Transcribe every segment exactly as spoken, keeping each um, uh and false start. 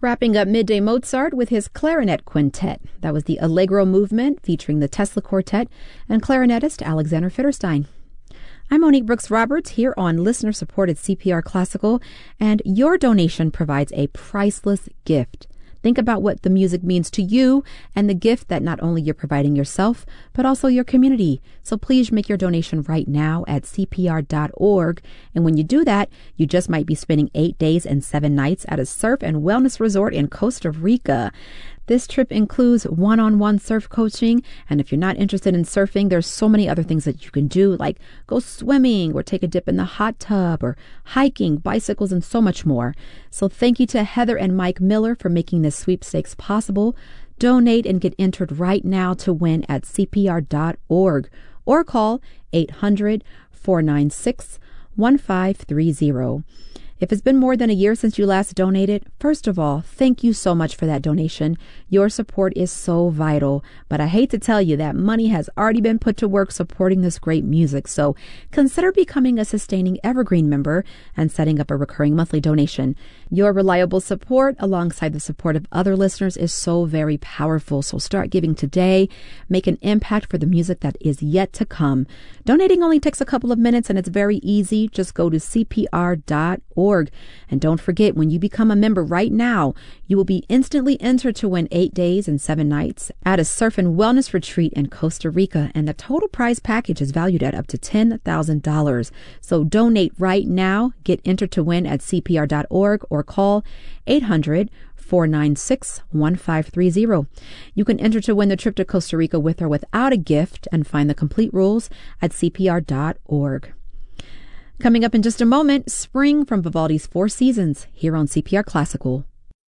Wrapping up Midday Mozart with his clarinet quintet. That was the Allegro movement featuring the Tesla Quartet and clarinetist Alexander Fitterstein. I'm Monique Brooks Roberts here on listener-supported C P R Classical, and your donation provides a priceless gift. Think about what the music means to you and the gift that not only you're providing yourself, but also your community. So please make your donation right now at C P R dot org. And when you do that, you just might be spending eight days and seven nights at a surf and wellness resort in Costa Rica. This trip includes one-on-one surf coaching, and if you're not interested in surfing, there's so many other things that you can do, like go swimming or take a dip in the hot tub or hiking, bicycles, and so much more. So thank you to Heather and Mike Miller for making this sweepstakes possible. Donate and get entered right now to win at C P R dot org or call eight hundred, four nine six, one five three zero. If it's been more than a year since you last donated, first of all, thank you so much for that donation. Your support is so vital, but I hate to tell you that money has already been put to work supporting this great music. So consider becoming a sustaining Evergreen member and setting up a recurring monthly donation. Your reliable support alongside the support of other listeners is so very powerful. So start giving today. Make an impact for the music that is yet to come. Donating only takes a couple of minutes and it's very easy. Just go to C P R dot org. And don't forget, when you become a member right now, you will be instantly entered to win eight days and seven nights at a surf and wellness retreat in Costa Rica. And the total prize package is valued at up to ten thousand dollars. So donate right now. Get entered to win at C P R dot org or call eight hundred, four nine six, one five three zero. You can enter to win the trip to Costa Rica with or without a gift and find the complete rules at C P R dot org. Coming up in just a moment, Spring from Vivaldi's Four Seasons here on C P R Classical.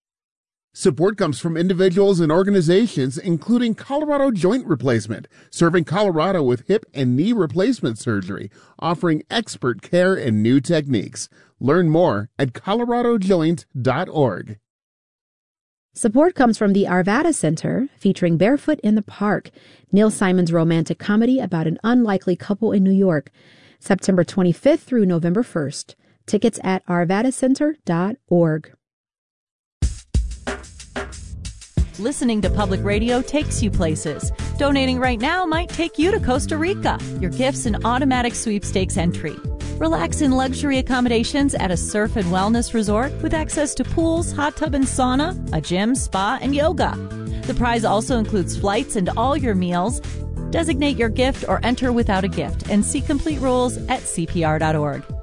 Support comes from individuals and organizations, including Colorado Joint Replacement, serving Colorado with hip and knee replacement surgery, offering expert care and new techniques. Learn more at colorado joint dot org. Support comes from the Arvada Center, featuring Barefoot in the Park, Neil Simon's romantic comedy about an unlikely couple in New York. September twenty-fifth through November first. Tickets at arvada center dot org. Listening to public radio takes you places. Donating right now might take you to Costa Rica. Your gift's an automatic sweepstakes entry. Relax in luxury accommodations at a surf and wellness resort with access to pools, hot tub and sauna, a gym, spa, and yoga. The prize also includes flights and all your meals. Designate your gift or enter without a gift and see complete rules at C P R dot org.